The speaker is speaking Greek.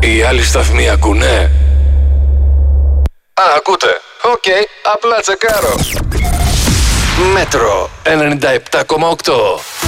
Οι άλλοι σταθμοί ακούνε? Α, ακούτε. Οκ, απλά τσεκάρω. Μέτρο 97,8.